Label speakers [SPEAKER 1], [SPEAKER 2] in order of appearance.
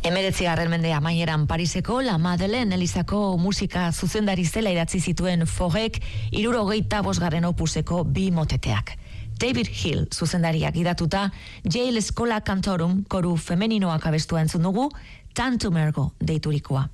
[SPEAKER 1] 19. mende amaieran Pariseko La Madeleine elizako musika zuzendari zela idatzi zituen Faurrek 75. opuseko 2 moteteak. David Hill zuzendariak idatuta, Yale Eskola Cantorum koru femeninoak abestua entzun dugu, Tantum Ergo deiturikoa.